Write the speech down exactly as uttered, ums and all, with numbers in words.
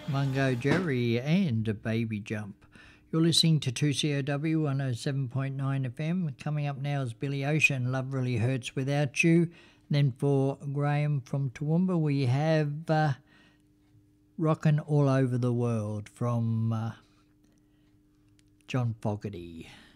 Mungo Jerry and Baby Jump. You're listening to two C O W one oh seven point nine F M. Coming up now is Billy Ocean, Love Really Hurts Without You. Then for Graham from Toowoomba, we have uh, Rockin' All Over the World from uh, John Fogerty.